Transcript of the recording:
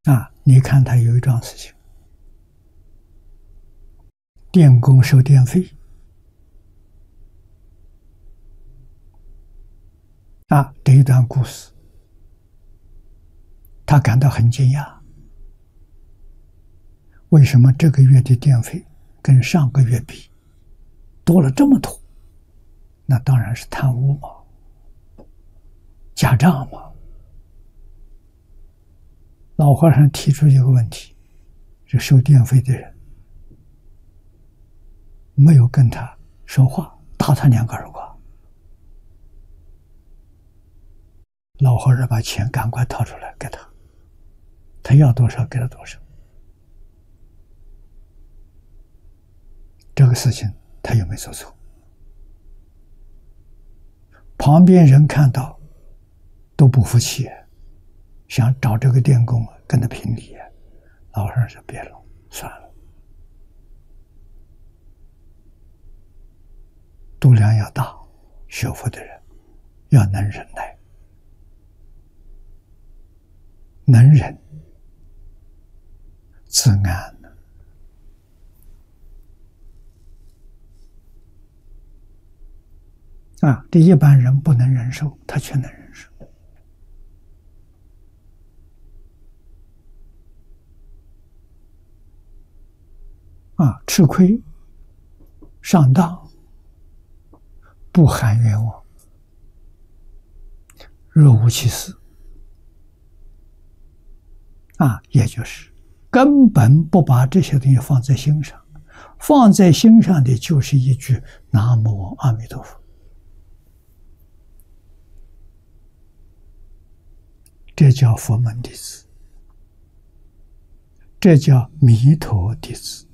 你看他有一桩事情，电工收电费这一段故事，他感到很惊讶，为什么这个月的电费跟上个月比多了这么多？那当然是贪污嘛，假账嘛。老和尚提出一个问题，这收电费的人没有跟他说话，打他2个耳光。老和尚把钱赶快掏出来给他，他要多少给他多少。这个事情他又没做错。旁边人看到都不服气，想找这个电工跟他评理。老和尚说别了，算了，度量要大，学佛的人要能忍耐，能忍自安。这一般人不能忍受，他却能忍受。吃亏上当不含冤枉，若无其事也就是根本不把这些东西放在心上，放在心上的就是一句南无阿弥陀佛。这叫佛门弟子，这叫弥陀弟子。